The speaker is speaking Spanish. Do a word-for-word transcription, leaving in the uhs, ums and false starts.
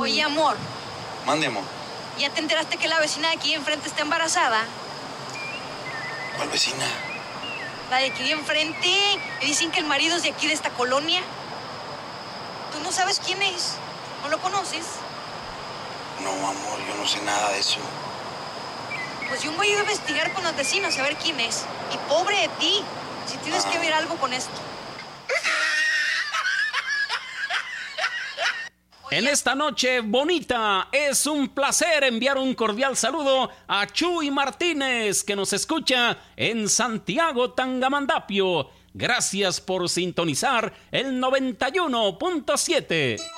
Oye, amor. Mande, amor. ¿Ya te enteraste que la vecina de aquí enfrente está embarazada? ¿Cuál vecina? La de aquí enfrente. Me dicen que el marido es de aquí, de esta colonia. ¿Tú no sabes quién es? ¿No lo conoces? No, amor, yo no sé nada de eso. Pues yo voy a investigar con los vecinos a ver quién es. Y pobre de ti, si tienes ah. que ver algo con esto. En esta noche bonita, es un placer enviar un cordial saludo a Chuy Martínez, que nos escucha en Santiago, Tangamandapio. Gracias por sintonizar el noventa y uno punto siete.